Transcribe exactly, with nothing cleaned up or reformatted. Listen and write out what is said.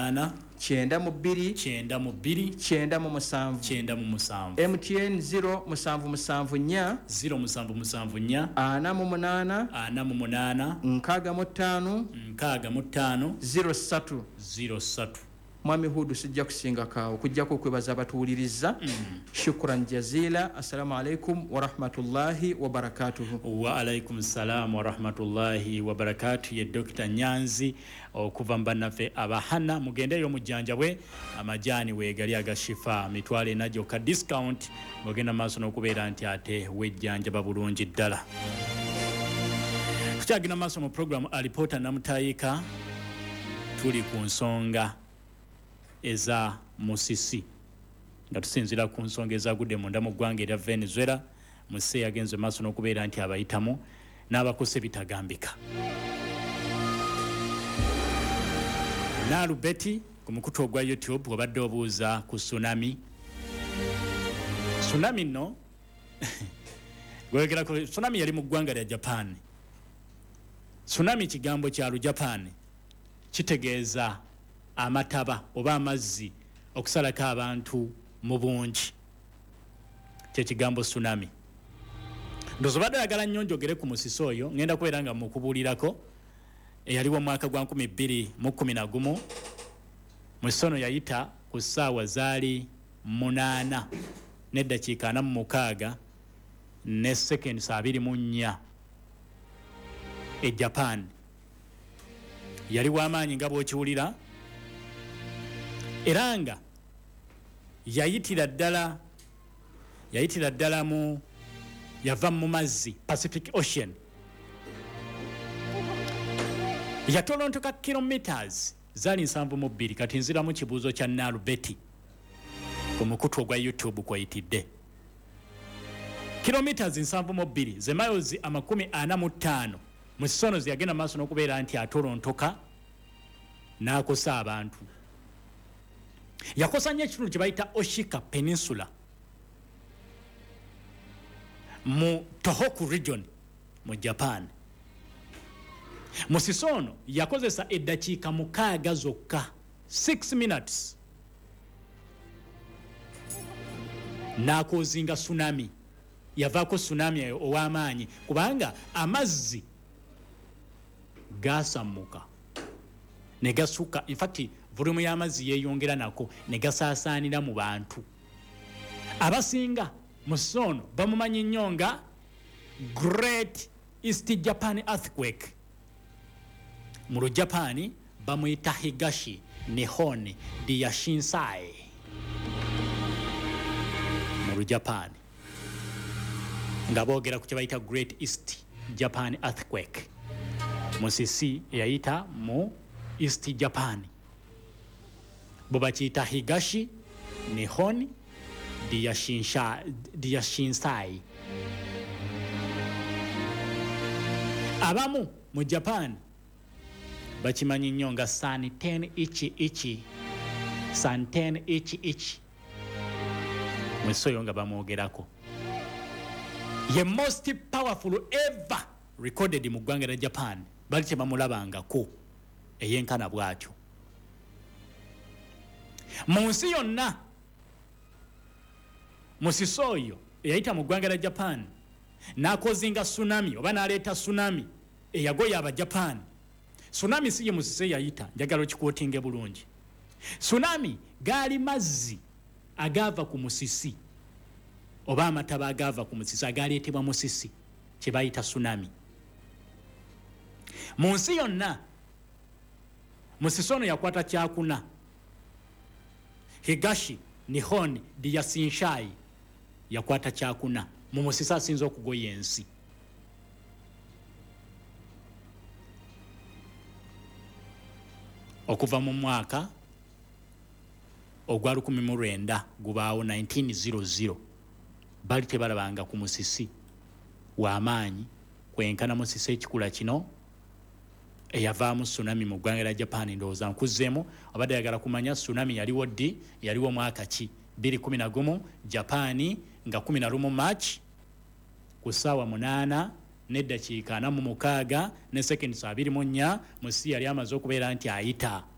munana kyenda mu bbiri kyenda mu bbiri kyenda mu musanvu kyenda mu musanvu M T N zero musanvu musanvu nnya zero musanvu musanvu nnya ana mu munana ana mu munana nkaaga mu ttaano nkaaga mu ttaano zero ssatu zero ssatu. Mwami Hudu sijja kusinga kaawo kujjako okwebaza abatuwuliriza. mm. Shukran jazila. Assalamu alaikum wa rahmatullahi wa barakatuhu. Wa alaikum salam wa rahmatullahi wa barakatuhu. Ye Doctor Nyanzi okuva mbanafe abahana mugendeyo mujjanjabwe amajani wegali agashifa mitwale najo ka discount ngogenda maaso n'okubeera nti ate wejjanjaba bulungi ddala. Tukyagenda maaso mu program alipota namutayika tuli ku nsonga eza musisi nga tusinzira ku nsonga ezagudde munda mu ggwanga erya Venezuela. Muse yagenze maaso n'okubeera nti abayitamu n'abakose bitagambika. Nalu Betty ku mukutu ogwa YouTube wabadde obuuza ku tsunami. Tsunami no gwegera ko tsunami yali mu ggwanga lya Japan. Tsunami kigambo kya lu Japan kitegeeza amataba oba amazzi okusalako abantu mu bungi. Kye kigambo tsunami. Ndozo badde agala nnyo njogere ku musisi oyo ngenda kubeera nga mukubuulirako eyaliwo mwaka gwa nkumi bbiri mu kkumi na gumu. Musono yayita ku ssaawa zaali munaana n'eddakiika ana mu mukaaga ne seconds abiri mu nnya e Japan. Yali w'amaanyi nga bw'okiwulira era nga yayitira ddala yayitira ddala mu yava mu mazzi Pacific Ocean. Yatolontoka kilometers zaali nsanvu mu bbiri. Kati nziramu kibuuzo kya Nalu Betty ku mukutu ogwa YouTube kwayitidde. Kilometers nsanvu mu bbiri ze miles amakumi ana mu ttaano. Musisono yagenda maaso n'okubeera nti atolontoka n'akosa abantu. Yakosa nnyo ekitundu kye bayita Oshika Peninsula mu Tohoku region mu Japan. Musisono yakozesa eddakiika mukaaga zokka six minutes n'akozinga tsunami. Yavaako tsunami ow'amaanyi kubanga amazzi gasammuka ne gasuka. In fact volume y'amazzi yeeyongera nako ne gasaasaanira mu bantu. Abasinga musono bamumanyi nnyo nga Great East Japan Earthquake. Mu Lujapani bamuyita Higashi Nihon Diyashinsai. Mu Lujapani nga boogera ku kye bayita Great East Japan Earthquake. Musisi yayita mu East Japan bo bakiyita Higashi Nihon Diyashinsha Diyashinsai. Abamu mu Japan bakimanyi nnyo nga San ten ichi ichi San ten ichi ichi. Mwesoyo nga bamwogerako ye most powerful ever recorded mu ggwanga lya Japan. Bali kye bamulabangako eyenkana bwatyo mu nsi yonna. Musisi oyo eyayita mu ggwanga lya Japan n'akozinga tsunami oba n'aleeta tsunami eyagoya aba Japan. Tsunami si ye musisi yayita, njagala okikwotinge bulungi. Tsunami gaali mazzi agaava ku musisi oba amataba agaava ku musisi agaleetebwa musisi kye bayita tsunami. Mu nsi yonna musisi ono yakwata kyakuna. Higashi Nihon Diyashinsai yakwata kyakuna mu musisi asinze okugoya ensi. Okuva mu mwaka ogwa lukumi mu lwenda gubaawo nineteen hundred bali tebalabanga ku musisi w'amaanyi kwenkana musisi ekikula kino eyavaamu tsunami mu ggwanga lya Japan. Ndowooza nkuzzeemu obadde yagala kumanya tsunami yaliwo ddi, yaliwo mwaka ki? bbiri kumi na gumu Japan nga kumi na lumu March ku ssaawa munaana n'eddakiika ana mu mukaaga ne seconds abiri mu nnya. Musi yali amaze okubeera nti ayita